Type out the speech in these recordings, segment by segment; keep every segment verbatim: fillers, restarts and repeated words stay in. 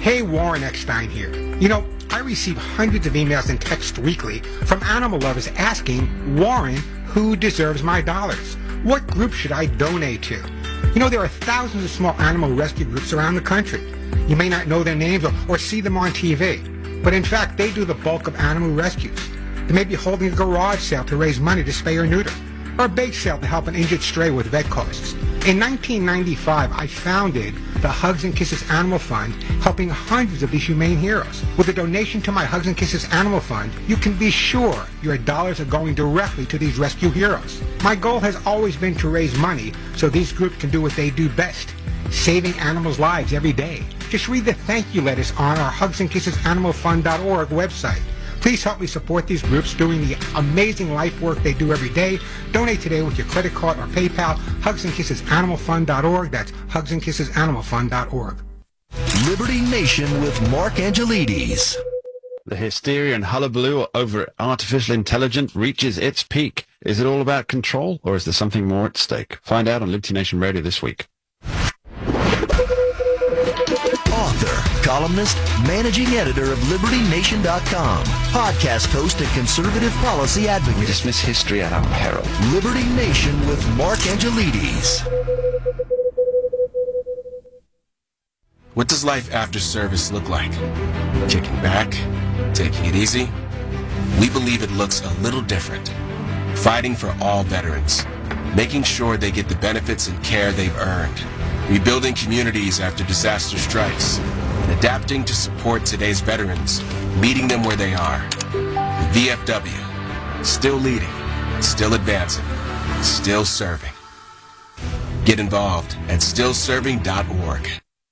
Hey, Warren Eckstein here. You know, I receive hundreds of emails and texts weekly from animal lovers asking, Warren, who deserves my dollars? What group should I donate to? You know, there are thousands of small animal rescue groups around the country. You may not know their names or, or see them on T V, but in fact, they do the bulk of animal rescues. They may be holding a garage sale to raise money to spay or neuter, or a bake sale to help an injured stray with vet costs. In nineteen ninety-five, I founded the Hugs and Kisses Animal Fund, helping hundreds of these humane heroes. With a donation to my Hugs and Kisses Animal Fund, you can be sure your dollars are going directly to these rescue heroes. My goal has always been to raise money so these groups can do what they do best, saving animals' lives every day. Just read the thank you letters on our hugs and kisses animal fund dot org website. Please help me support these groups doing the amazing life work they do every day. Donate today with your credit card or PayPal. hugs and kisses animal fund dot org. That's hugs and kisses animal fund dot org. Liberty Nation with Mark Angelides. The hysteria and hullabaloo over artificial intelligence reaches its peak. Is it all about control, or is there something more at stake? Find out on Liberty Nation Radio this week. Author, columnist, managing editor of Liberty Nation dot com, podcast host and conservative policy advocate. We dismiss history at our peril. Liberty Nation with Mark Angelides. What does life after service look like? Kicking back? Taking it easy? We believe it looks a little different. Fighting for all veterans. Making sure they get the benefits and care they've earned. Rebuilding communities after disaster strikes. And adapting to support today's veterans. Meeting them where they are. The V F W. Still leading. Still advancing. Still serving. Get involved at still serving dot org.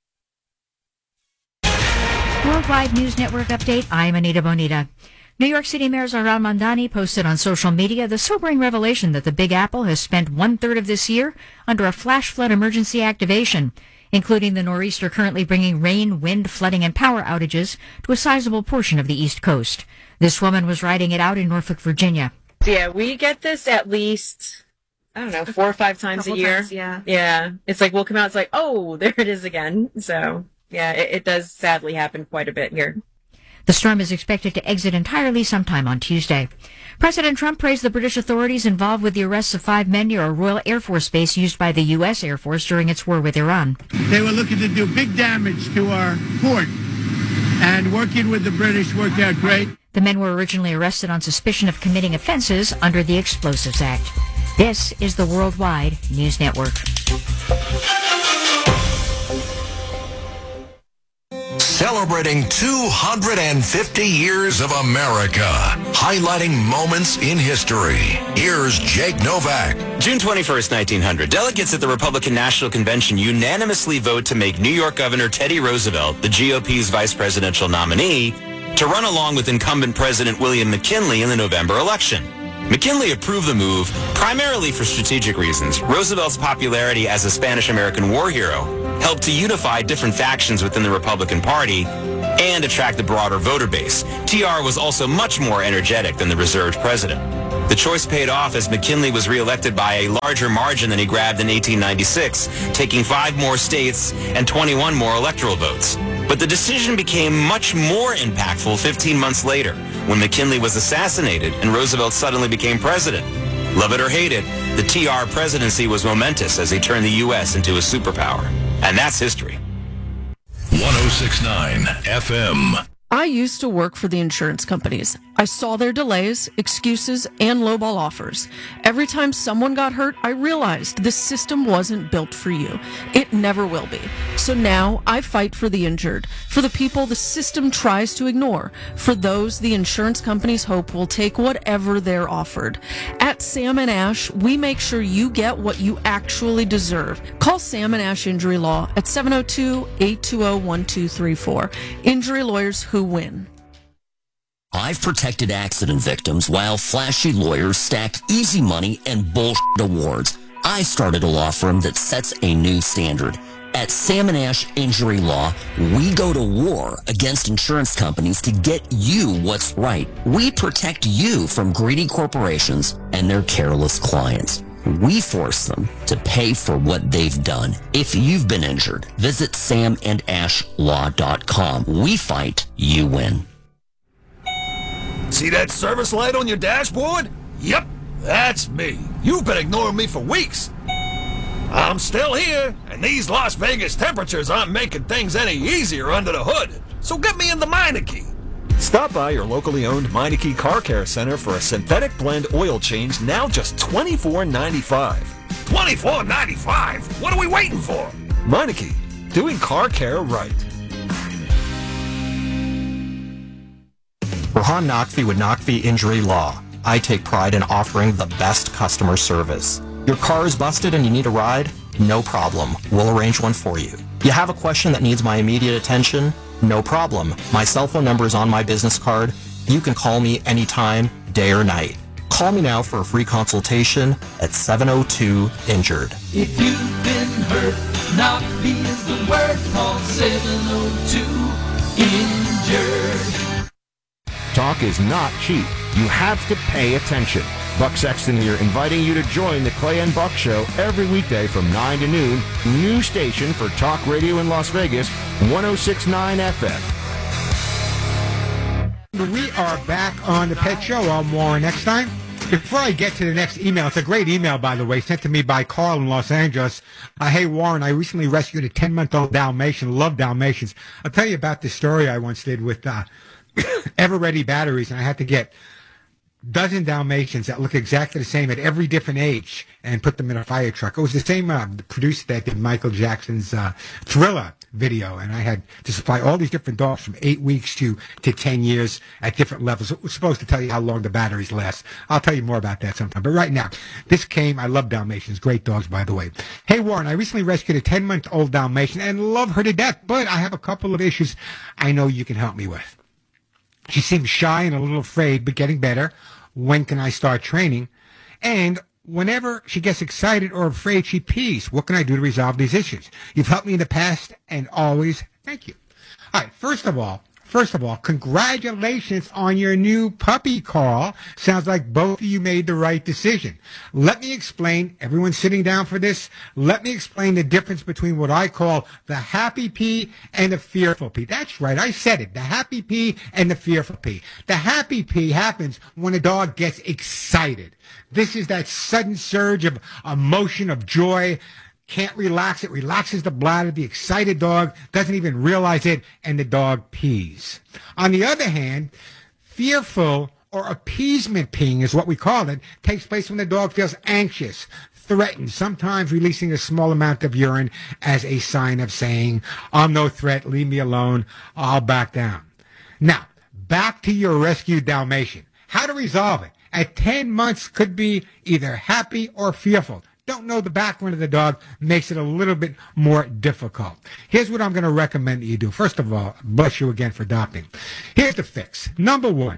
Worldwide News Network update. I'm Anita Bonita. New York City Mayor Zohran Mamdani posted on social media the sobering revelation that the Big Apple has spent one-third of this year under a flash flood emergency activation, including the nor'easter currently bringing rain, wind, flooding, and power outages to a sizable portion of the East Coast. This woman was riding it out in Norfolk, Virginia. Yeah, we get this at least, I don't know, four or five times a year. Times, yeah. Yeah. It's like we'll come out, it's like, oh, there it is again. So, yeah, it, it does sadly happen quite a bit here. The storm is expected to exit entirely sometime on Tuesday. President Trump praised the British authorities involved with the arrests of five men near a Royal Air Force base used by the U S Air Force during its war with Iran. They were looking to do big damage to our port, and working with the British worked out great. The men were originally arrested on suspicion of committing offenses under the Explosives Act. This is the Worldwide News Network. Celebrating two hundred fifty years of America, highlighting moments in history. Here's Jake Novak. June twenty-first, nineteen hundred, delegates at the Republican National Convention unanimously vote to make New York Governor Teddy Roosevelt the G O P's vice presidential nominee to run along with incumbent President William McKinley in the November election. McKinley approved the move primarily for strategic reasons. Roosevelt's popularity as a Spanish-American war hero helped to unify different factions within the Republican Party and attract a broader voter base. T R was also much more energetic than the reserved president. The choice paid off as McKinley was reelected by a larger margin than he grabbed in eighteen ninety-six, taking five more states and twenty-one more electoral votes. But the decision became much more impactful fifteen months later, when McKinley was assassinated and Roosevelt suddenly became president. Love it or hate it, the T R presidency was momentous as he turned the U S into a superpower. And that's history. one oh six point nine F M. I used to work for the insurance companies. I saw their delays, excuses, and lowball offers. Every time someone got hurt, I realized this system wasn't built for you. It never will be. So now I fight for the injured, for the people the system tries to ignore, for those the insurance companies hope will take whatever they're offered. At Sam and Ash, we make sure you get what you actually deserve. Call Sam and Ash Injury Law at seven oh two, eight two oh, one two three four. Injury lawyers who win. I've protected accident victims while flashy lawyers stack easy money and bullshit awards. I started a law firm that sets a new standard. At Sam and Ash Injury Law, we go to war against insurance companies to get you what's right. We protect you from greedy corporations and their careless clients. We force them to pay for what they've done. If you've been injured, visit sam and ash law dot com. We fight, you win. See that service light on your dashboard? Yep, that's me. You've been ignoring me for weeks. I'm still here, and these Las Vegas temperatures aren't making things any easier under the hood. So get me in the Meineke. Stop by your locally owned Meineke Car Care Center for a synthetic blend oil change, now just twenty-four ninety-five. twenty-four ninety-five? What are we waiting for? Meineke, doing car care right. Rohan Naqvi with Naqvi Injury Law. I take pride in offering the best customer service. Your car is busted and you need a ride? No problem. We'll arrange one for you. You have a question that needs my immediate attention? No problem. My cell phone number is on my business card. You can call me anytime, day or night. Call me now for a free consultation at seven oh two injured. If you've been hurt, Naqvi is the word. Call seven oh two injured. Talk is not cheap. You have to pay attention. Buck Sexton here, inviting you to join the Clay and Buck Show every weekday from nine to noon. New station for talk radio in Las Vegas, one oh six point nine F M. We are back on the Pet Show. I'm Warren next time. Before I get to the next email, it's a great email, by the way, sent to me by Carl in Los Angeles. Uh, hey, Warren, I recently rescued a ten-month-old Dalmatian. Love Dalmatians. I'll tell you about this story I once did with uh, Ever-Ready batteries, and I had to get dozen Dalmatians that look exactly the same at every different age and put them in a fire truck. It was the same uh, producer that did Michael Jackson's uh, Thriller video, and I had to supply all these different dogs from eight weeks to, to ten years at different levels. It was supposed to tell you how long the batteries last. I'll tell you more about that sometime. But right now, this came, I love Dalmatians, great dogs, by the way. Hey, Warren, I recently rescued a ten-month-old Dalmatian and love her to death, but I have a couple of issues I know you can help me with. She seems shy and a little afraid, but getting better. When can I start training? And whenever she gets excited or afraid, she pees. What can I do to resolve these issues? You've helped me in the past and always. Thank you. All right, first of all, First of all, congratulations on your new puppy, Carl. Sounds like both of you made the right decision. Let me explain. Everyone's sitting down for this. Let me explain the difference between what I call the happy pee and the fearful pee. That's right. I said it. The happy pee and the fearful pee. The happy pee happens when a dog gets excited. This is that sudden surge of emotion, of joy. Can't relax. It relaxes the bladder. The excited dog doesn't even realize it, and the dog pees. On the other hand, fearful or appeasement peeing is what we call it, takes place when the dog feels anxious, threatened, sometimes releasing a small amount of urine as a sign of saying, I'm no threat, leave me alone, I'll back down. Now, back to your rescued Dalmatian. How to resolve it? At ten months could be either happy or fearful. Don't know the background of the dog makes it a little bit more difficult. Here's what I'm going to recommend that you do. First of all, bless you again for adopting. Here's the fix. Number one,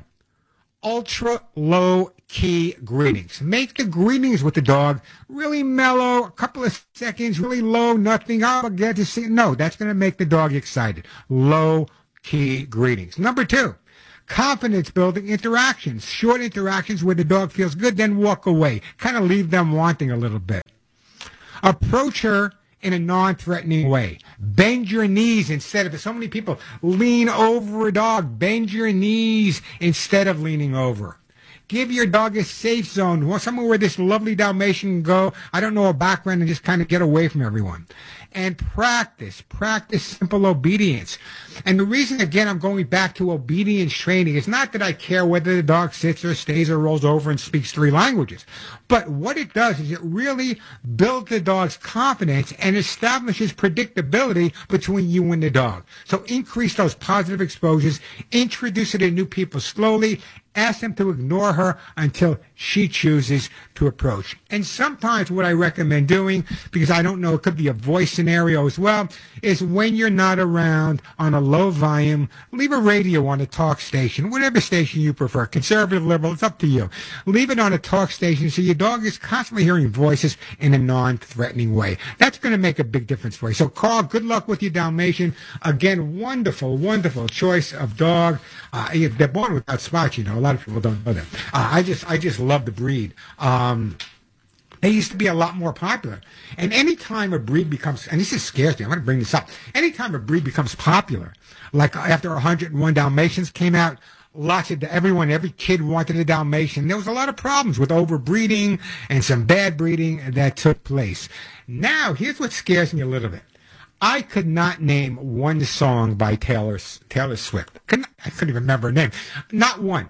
ultra low key greetings. Make the greetings with the dog really mellow, a couple of seconds, really low, nothing. I'll get to see. No, that's going to make the dog excited. Low key greetings. Number two, confidence building interactions. Short interactions where the dog feels good, then walk away. Kind of leave them wanting a little bit. Approach her in a non-threatening way. Bend your knees instead of, so many people lean over a dog. Bend your knees instead of leaning over. Give your dog a safe zone, somewhere where this lovely Dalmatian can go, I don't know, a background, and just kind of get away from everyone. And practice, practice simple obedience. And the reason, again, I'm going back to obedience training is not that I care whether the dog sits or stays or rolls over and speaks three languages. But what it does is it really builds the dog's confidence and establishes predictability between you and the dog. So increase those positive exposures, introduce it to new people slowly, ask them to ignore her until she chooses to approach. And sometimes what I recommend doing, because I don't know, it could be a voice scenario as well, is when you're not around on a low volume, leave a radio on a talk station, whatever station you prefer, conservative, liberal, it's up to you. Leave it on a talk station so your dog is constantly hearing voices in a non-threatening way. That's going to make a big difference for you. So, Carl, good luck with your Dalmatian. Again, wonderful, wonderful choice of dog. Uh, they're born without spots, you know. A lot of people don't know that. Uh, I just, I just love the breed. Um, They used to be a lot more popular. And any time a breed becomes, and this is scares me, I'm going to bring this up. Anytime a breed becomes popular, like after one hundred one Dalmatians came out, lots of, everyone, every kid wanted a Dalmatian. There was a lot of problems with overbreeding and some bad breeding that took place. Now, here's what scares me a little bit. I could not name one song by Taylor, Taylor Swift. Couldn't, I couldn't even remember her name. Not one.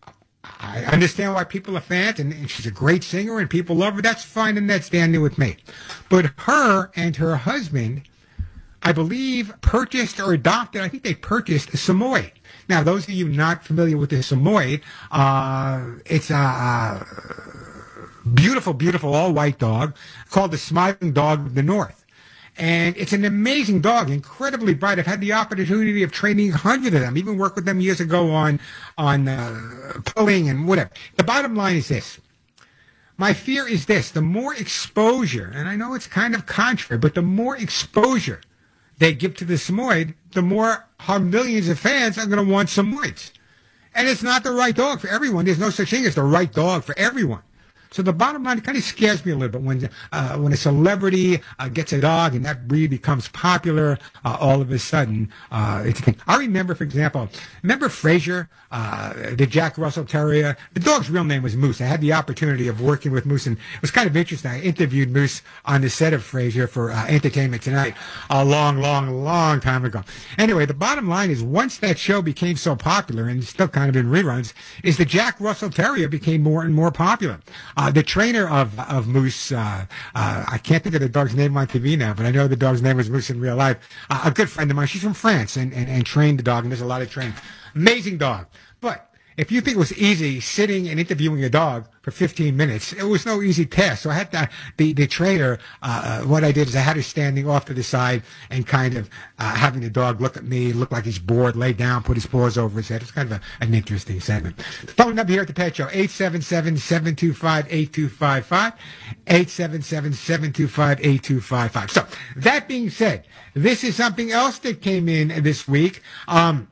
I understand why people are fans, and, and she's a great singer, and people love her. That's fine, and that's standing with me. But her and her husband, I believe, purchased or adopted, I think they purchased a Samoyed. Now, those of you not familiar with the Samoyed, uh, it's a uh, beautiful, beautiful all-white dog called the Smiling Dog of the North. And it's an amazing dog, incredibly bright. I've had the opportunity of training hundreds of them, even worked with them years ago on, on uh, pulling and whatever. The bottom line is this. My fear is this. The more exposure, and I know it's kind of contrary, but the more exposure they give to the Samoyed, the more our millions of fans are going to want Samoyeds. And it's not the right dog for everyone. There's no such thing as the right dog for everyone. So the bottom line, it kind of scares me a little bit when uh, when a celebrity uh, gets a dog and that breed becomes popular, uh, all of a sudden, uh, it's a thing. I remember, for example, remember Frazier, uh, the Jack Russell Terrier? The dog's real name was Moose. I had the opportunity of working with Moose, and it was kind of interesting. I interviewed Moose on the set of Frazier for uh, Entertainment Tonight a long, long, long time ago. Anyway, the bottom line is once that show became so popular, and it's still kind of in reruns, is the Jack Russell Terrier became more and more popular. Uh, the trainer of of Moose, uh, uh, I can't think of the dog's name on T V now, but I know the dog's name was Moose in real life. Uh, a good friend of mine, she's from France, and, and, and trained the dog, and there's a lot of training. Amazing dog. But if you think it was easy sitting and interviewing a dog for fifteen minutes, it was no easy task. So I had to, the, the trainer, uh, what I did is I had her standing off to the side and kind of uh, having the dog look at me, look like he's bored, lay down, put his paws over his head. It's kind of a, an interesting segment. The phone number here at the Pet Show, eight seven seven, seven two five, eight two five five, eight seven seven, seven two five, eight two five five. So that being said, this is something else that came in this week. Um,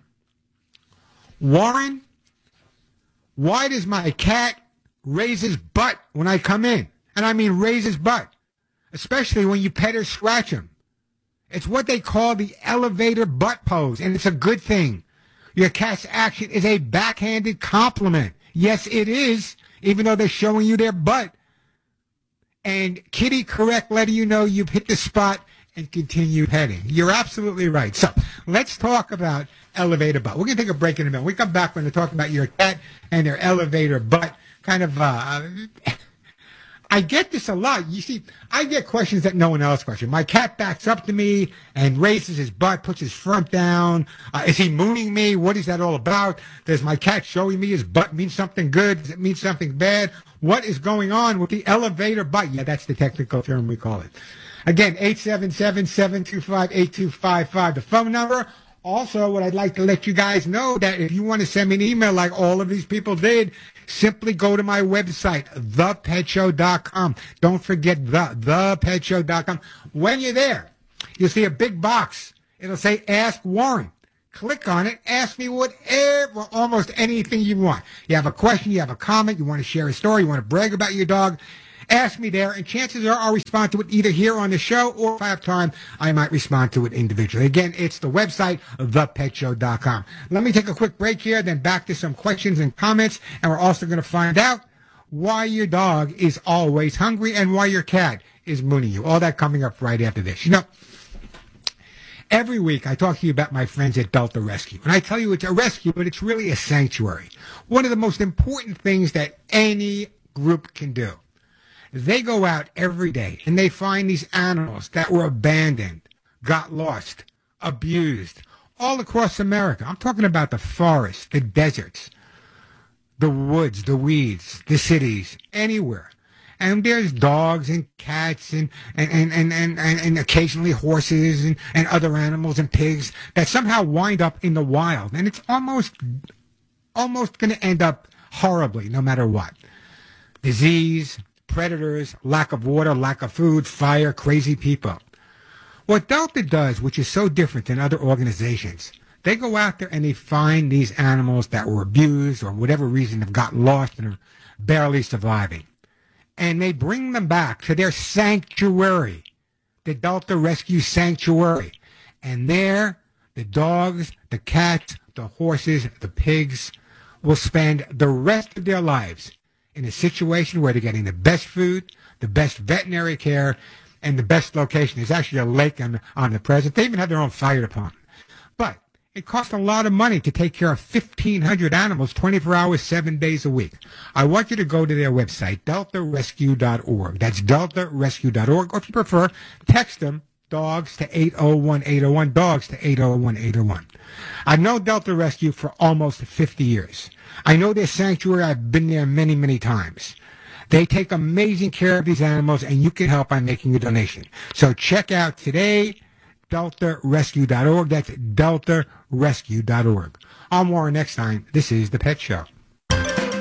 Warren, why does my cat raise his butt when I come in? And I mean raise his butt, especially when you pet or scratch him. It's what they call the elevator butt pose, and it's a good thing. Your cat's action is a backhanded compliment. Yes, it is, even though they're showing you their butt. And Kitty Correct letting you know you've hit the spot and continue petting. You're absolutely right. So let's talk about elevator butt. We're going to take a break in a minute. We come back when they're talking about your cat and their elevator butt. Kind of, uh, I get this a lot. You see, I get questions that no one else questions. My cat backs up to me and raises his butt, puts his front down. Uh, is he mooning me? What is that all about? Does my cat showing me his butt mean something good? Does it mean something bad? What is going on with the elevator butt? Yeah, that's the technical term we call it. Again, eight seven seven, seven two five, eight two five five, the phone number. Also, what I'd like to let you guys know that if you want to send me an email like all of these people did, simply go to my website, the pet show dot com. Don't forget the, the pet show dot com. When you're there, you'll see a big box. It'll say Ask Warren. Click on it. Ask me whatever, almost anything you want. You have a question, you have a comment, you want to share a story, you want to brag about your dog. Ask me there, and chances are I'll respond to it either here on the show, or if I have time, I might respond to it individually. Again, it's the website, the pet show dot com. Let me take a quick break here, then back to some questions and comments, and we're also going to find out why your dog is always hungry and why your cat is mooning you. All that coming up right after this. You know, every week I talk to you about my friends at Delta Rescue, and I tell you it's a rescue, but it's really a sanctuary. One of the most important things that any group can do. They go out every day and they find these animals that were abandoned, got lost, abused, all across America. I'm talking about the forests, the deserts, the woods, the weeds, the cities, anywhere. And there's dogs and cats and, and, and, and, and, and, and occasionally horses and, and other animals and pigs that somehow wind up in the wild. And it's almost, almost going to end up horribly no matter what. Disease, predators, lack of water, lack of food, fire, crazy people. What Delta does, which is so different than other organizations, they go out there and they find these animals that were abused or whatever reason have gotten lost and are barely surviving. and they bring them back to their sanctuary, the Delta Rescue Sanctuary. And there, the dogs, the cats, the horses, the pigs will spend the rest of their lives in a situation where they're getting the best food, the best veterinary care, and the best location. There's actually a lake on, on the present. They even have their own fire department. But it costs a lot of money to take care of fifteen hundred animals twenty-four hours, seven days a week. I want you to go to their website, delta rescue dot org. That's delta rescue dot org. Or if you prefer, text them, dogs, to eight oh one eight oh one, dogs to eight oh one eight oh one. I've known Delta Rescue for almost fifty years. I know their sanctuary. I've been there many, many times. They take amazing care of these animals, and you can help by making a donation. So check out today, delta rescue dot org. That's delta rescue dot org. I'm Warren Eckstein. This is The Pet Show.